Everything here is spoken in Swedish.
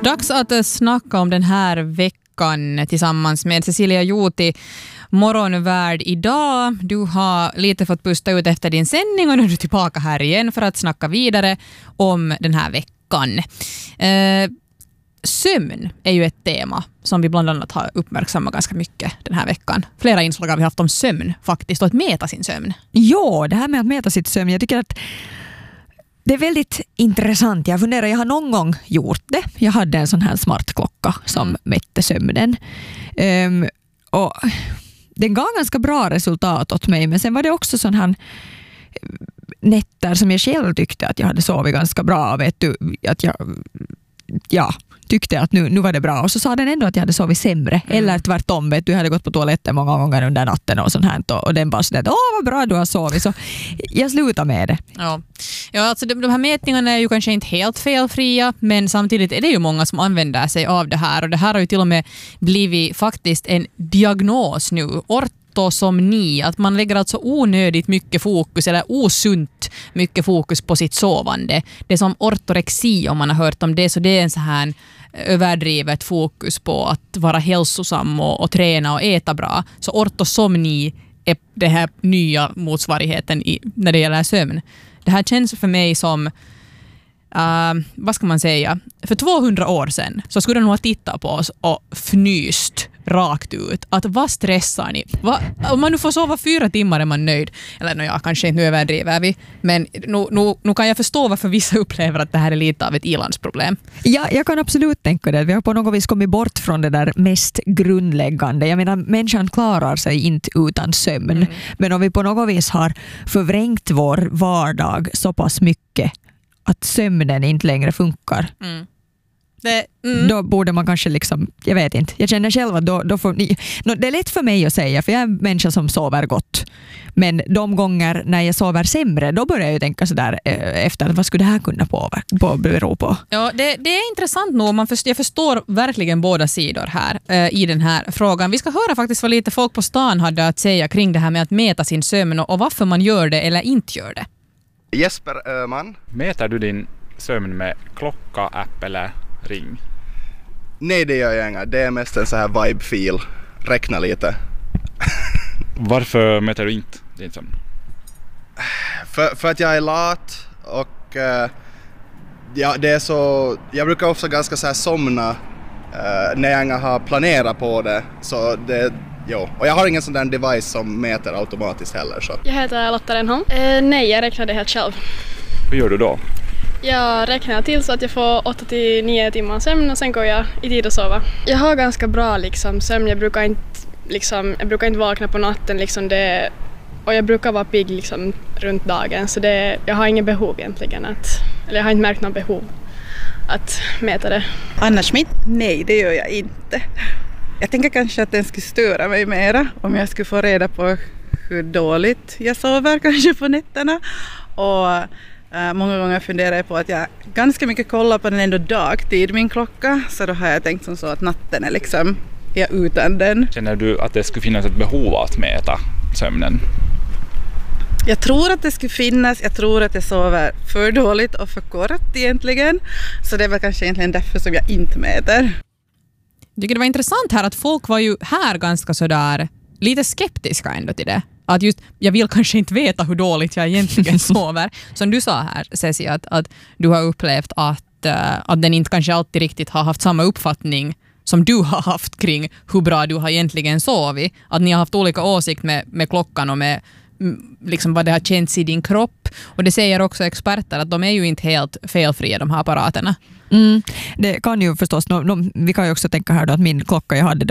Dags att snacka om den här veckan tillsammans med Cecilia Juuti, morgonvärd idag. Du har lite fått pusta ut efter din sändning och nu är du tillbaka här igen för att snacka vidare om den här veckan. Sömn är ju ett tema som vi bland annat har uppmärksammat ganska mycket den här veckan. Flera inslag har vi haft om sömn faktiskt och att mäta sin sömn. Ja, det här med att mäta sitt sömn, jag tycker att det är väldigt intressant. Jag funderar, jag har någon gång gjort det. Jag hade en sån här smartklocka som mätte sömnen. Och den gav ganska bra resultat åt mig, men sen var det också sån här nätter som jag själv tyckte att jag hade sovit ganska bra. Vet du, att jag tyckte att nu var det bra. Och så sa den ändå att jag hade sovit sämre. Eller tvärtom, vet du, jag hade gått på toaletten många gånger under natten och sånt här. Och den bara sådär, vad bra du har sovit. Så jag slutar med det. Ja, alltså de här mätningarna är ju kanske inte helt felfria, men samtidigt är det ju många som använder sig av det här. Och det här har ju till och med blivit faktiskt en diagnos nu. Ortosomni, att man lägger alltså onödigt mycket fokus eller osunt mycket fokus på sitt sovande. Det är som ortorexi om man har hört om det, så det är en så här överdrivet fokus på att vara hälsosam och träna och äta bra. Så ortosomni är det här nya motsvarigheten när det gäller sömn. Det här känns för mig som vad ska man säga? För 200 år sedan så skulle de nog ha tittat på oss och fnyst rakt ut. Att vad stressar ni? Om man nu får sova 4 timmar är man nöjd. Eller kanske inte nu överdriver vi. Men nu kan jag förstå varför vissa upplever att det här är lite av ett ilandsproblem. Ja, jag kan absolut tänka det. Vi har på något vis kommit bort från det där mest grundläggande. Jag menar, människan klarar sig inte utan sömn. Men om vi på något vis har förvrängt vår vardag så pass mycket att sömnen inte längre funkar. Då borde man kanske liksom, jag vet inte. Jag känner själv att då får ni, det är lätt för mig att säga, för jag är en människa som sover gott. Men de gånger när jag sover sämre, då börjar jag ju tänka sådär efter, vad skulle det här kunna bero på? Ja, det är intressant nog. Jag förstår verkligen båda sidor här i den här frågan. Vi ska höra faktiskt vad lite folk på stan hade att säga kring det här med att mäta sin sömn och varför man gör det eller inte gör det. Jesper Öhman. Mäter du din sömn med klocka, app eller ring? Nej, det gör jag inga. Det är mest en så här vibe-feel. Räkna lite. Varför mäter du inte din sömn? För att jag är lat och det är så... Jag brukar också ganska så här somna när jag inte har planerat på det. Så det... Jo, och jag har ingen sån där device som mäter automatiskt heller. Så. Jag heter Lotta Renholm. Nej, jag räknar det helt själv. Vad gör du då? Jag räknar till så att jag får 8-9 timmar sömn och sen går jag i tid att sova. Jag har ganska bra sömn. Jag brukar inte vakna på natten och jag brukar vara pigg runt dagen, så jag har ingen behov egentligen eller jag har inte märkt något behov att mäta det. Anna Schmidt? Nej, det gör jag inte. Jag tänker kanske att den skulle störa mig mera om jag skulle få reda på hur dåligt jag sover kanske på nätterna. Och många gånger funderar jag på att jag ganska mycket kollar på den ändå dagtid, min klocka. Så då har jag tänkt som så att natten är jag utan den. Känner du att det skulle finnas ett behov att mäta sömnen? Jag tror att det skulle finnas. Jag tror att jag sover för dåligt och för kort egentligen. Så det är väl kanske egentligen därför som jag inte mäter. Jag tycker det var intressant här att folk var ju här ganska sådär lite skeptiska ändå till det. Att just, jag vill kanske inte veta hur dåligt jag egentligen sover. Som du sa här, Ceci, att du har upplevt att den inte kanske alltid riktigt har haft samma uppfattning som du har haft kring hur bra du har egentligen sovit. Att ni har haft olika åsikt med klockan och med vad det har känts i din kropp. Och det säger också experter att de är ju inte helt felfria, de här apparaterna. Det kan ju förstås, vi kan ju också tänka här då att min klocka jag hade